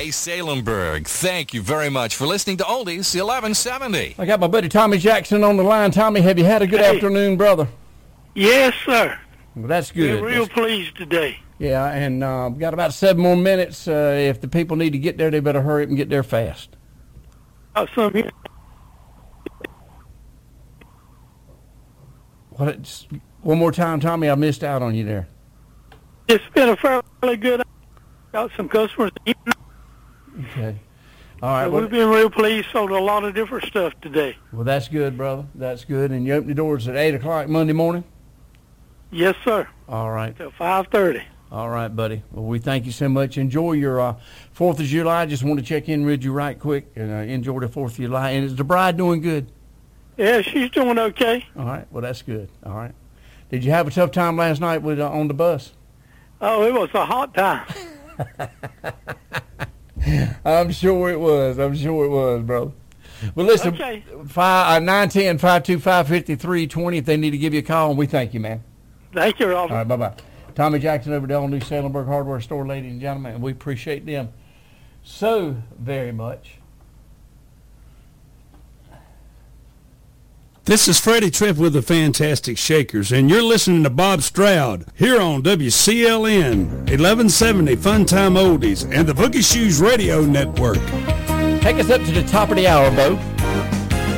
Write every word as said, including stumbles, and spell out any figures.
Salemberg, thank you very much for listening to Oldies eleven seventy. I got my buddy Tommy Jackson on the line. Tommy, have you had a good Hey. afternoon, brother? Yes, sir. Well, that's good. We're real pleased today. Yeah, and uh, we've got about seven more minutes. Uh, if the people need to get there, they better hurry up and get there fast. Uh, some here. What? It's, one more time, Tommy. I missed out on you there. It's been a fairly good. Got some customers. Okay. All right. So Well, we've been real pleased. Sold a lot of different stuff today. well, that's good, brother. That's good. And you open the doors at eight o'clock Monday morning? Yes, sir. All right. Till five thirty. All right, buddy. Well, we thank you so much. Enjoy your uh, fourth of July. Just want to check in with you right quick. And uh, enjoy the fourth of July. And is the bride doing good? Yeah, she's doing okay. All right. Well, that's good. All right. Did you have a tough time last night with uh, on the bus? Oh, it was a hot time. I'm sure it was. I'm sure it was, brother. Well, listen, Okay. five, uh, nine ten, five two five, five three two zero if they need to give you a call, and we thank you, man. Thank you, Robert. All right, bye-bye. Tommy Jackson over at the all-new Salemberg Hardware Store, ladies and gentlemen, and we appreciate them so very much. This is Freddie Tripp with the Fantastic Shakers, and you're listening to Bob Stroud here on W C L N, eleven seventy Funtime Oldies, and the Boogie Shoes Radio Network. Take us up to the top of the hour, Bo.